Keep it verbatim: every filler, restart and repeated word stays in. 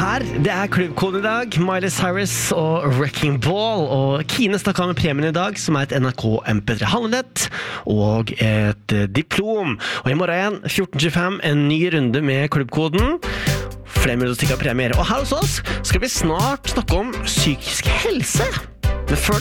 her, det er klubbkoden i dag, Miley Cyrus og Wrecking Ball, og Kine stakk av med premien i dag, som er et N R K M P tre handlenett og et diplom. Og i morgen igjen, fjorten tjuefem, en ny runde med klubbkoden. Flere minutter stykker av premier. Og her hos oss skal vi snart snakke om psykisk helse. Men før